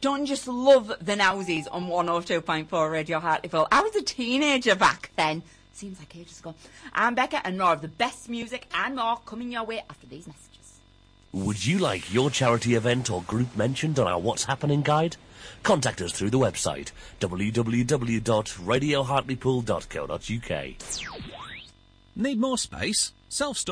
Don't you just love the Nowsies on 102.4 Radio Hartlepool? I was a teenager back then. Seems like ages ago. I'm Becca, and more of the best music and more coming your way after these messages. Would you like your charity event or group mentioned on our What's Happening guide? Contact us through the website www.radiohartlepool.co.uk. Need more space? Self-storage